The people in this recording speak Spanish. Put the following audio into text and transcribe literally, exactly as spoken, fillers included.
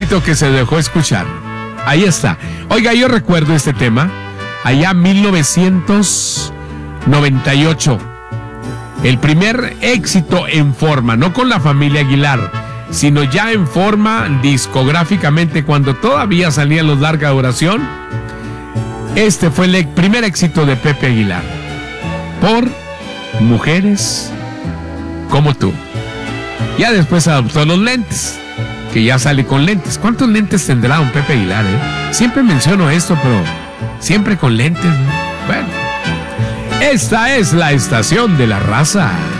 éxito que se dejó escuchar. Ahí está. Oiga, yo recuerdo este tema allá en mil novecientos noventa y ocho. El primer éxito en forma, no con la familia Aguilar, sino ya en forma discográficamente, cuando todavía salían los larga duración. Este fue el primer éxito de Pepe Aguilar, por Mujeres como tú. Ya después adoptó los lentes, que ya sale con lentes. ¿Cuántos lentes tendrá don Pepe Aguilar, eh? Siempre menciono esto, pero siempre con lentes, ¿no? Bueno, esta es la estación de la raza.